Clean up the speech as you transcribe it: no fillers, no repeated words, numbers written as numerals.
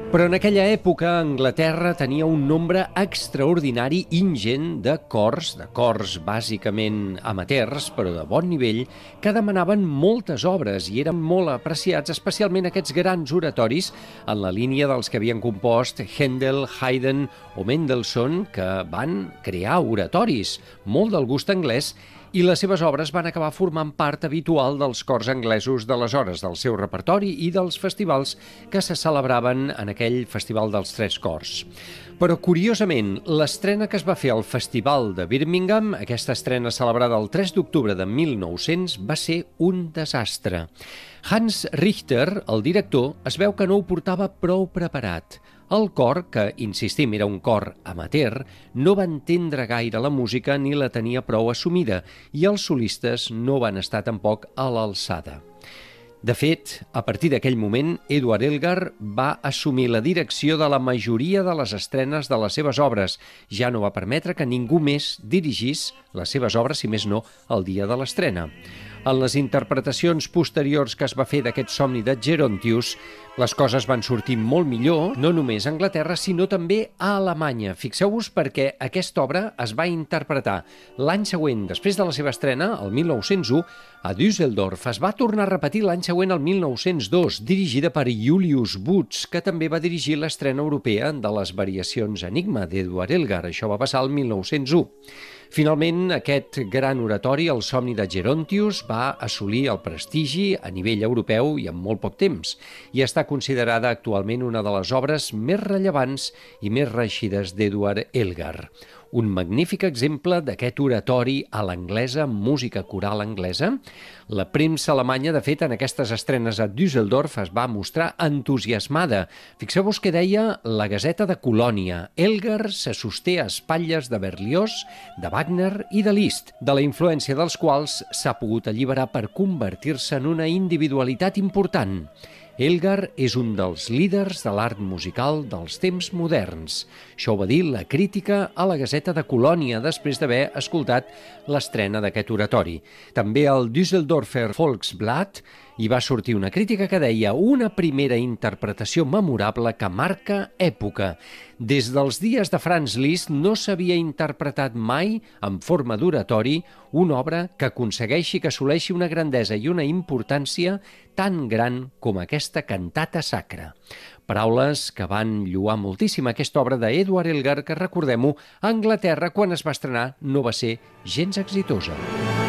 Però en aquella època Anglaterra tenia un nombre extraordinari, ingent, de cors bàsicament amateurs, però de bon nivell, que demanaven moltes obres i eren molt apreciats, especialment aquests grans oratoris en la línia dels que havien compost Händel, Haydn o Mendelssohn, que van crear oratoris, molt del gust anglès, i les seves obres van acabar formant part habitual dels cors anglesos d'aleshores, del seu repertori i dels festivals que se celebraven en aquell Festival dels Tres Cors. Però, curiosament, l'estrena que es va fer al Festival de Birmingham, aquesta estrena celebrada el 3 d'octubre de 1900, va ser un desastre. Hans Richter, el director, es veu que no ho portava prou preparat. El cor, que, insistim, era un cor amateur, no va entendre gaire la música ni la tenia prou assumida i els solistes no van estar tampoc a l'alçada. De fet, a partir d'aquell moment, Edward Elgar va assumir la direcció de la majoria de les estrenes de les seves obres. Ja no va permetre que ningú més dirigís les seves obres, si més no, el dia de l'estrena. En les interpretacions posteriors que es va fer d'aquest somni de Gerontius, les coses van sortir molt millor, no només a Anglaterra, sinó també a Alemanya. Fixeu-vos perquè aquesta obra es va interpretar l'any següent, després de la seva estrena, el 1901, a Düsseldorf. Es va tornar a repetir l'any següent, el 1902, dirigida per Julius Boots, que també va dirigir l'estrena europea de les variacions Enigma d'Edward Elgar. Això va passar el 1901. Finalment, aquest gran oratori, el somni de Gerontius, va assolir el prestigi a nivell europeu i en molt poc temps, i està considerada actualment una de les obres més rellevants i més reeixides d'Edward Elgar. Un magnífic exemple d'aquest oratori a l'anglesa, música coral anglesa. La premsa alemanya, de fet, en aquestes estrenes a Düsseldorf es va mostrar entusiasmada. Fixeu-vos què deia la Gazeta de Colònia. Elgar se sosté a espatlles de Berlioz, de Wagner i de Liszt, de la influència dels quals s'ha pogut alliberar per convertir-se en una individualitat important. Elgar és un dels líders de l'art musical dels temps moderns. Això ho va dir la crítica a la Gazeta de Colònia després d'haver escoltat l'estrena d'aquest oratori. També al Düsseldorfer Volksblatt hi va sortir una crítica que deia una primera interpretació memorable que marca època. Des dels dies de Franz Liszt no s'havia interpretat mai en forma d'oratori una obra que aconsegueixi que assoleixi una grandesa i una importància tan gran com aquesta cantata sacra. Paraules que van lloar moltíssim aquesta obra d'Edward Elgar que, recordem-ho, a Anglaterra, quan es va estrenar, no va ser gens exitosa.